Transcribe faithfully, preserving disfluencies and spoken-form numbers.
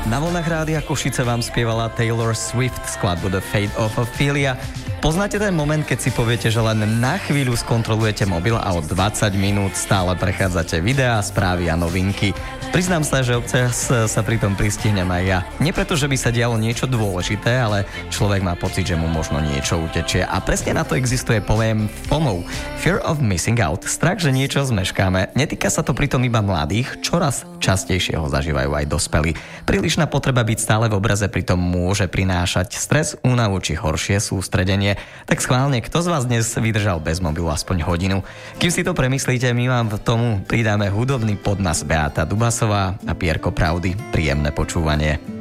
Na vlnách Rádia Košice vám spievala Taylor Swift skladbu The Fate of Ophelia. Poznáte ten moment, keď si poviete, že len na chvíľu skontrolujete mobil a o dvadsať minút stále prechádzate videá, správy a novinky. Priznám sa, že občas sa pri tom pristihnem aj ja. Nie preto, že by sa dialo niečo dôležité, ale človek má pocit, že mu možno niečo utečie. A presne na to existuje pojem FOMO. Fear of Missing Out. Strach, že niečo zmeškáme. Netýka sa to pritom iba mladých, čoraz častejšie ho zažívajú aj dospelí. Prílišná potreba byť stále v obraze pritom môže prinášať stres, únavu či horšie sústredenie. Tak schválne, kto z vás dnes vydržal bez mobilu aspoň hodinu? Kým si to premyslíte, my vám v tomu pridáme hudobný podnas Beata Dubasová a Pierko Pravdy. Príjemné počúvanie.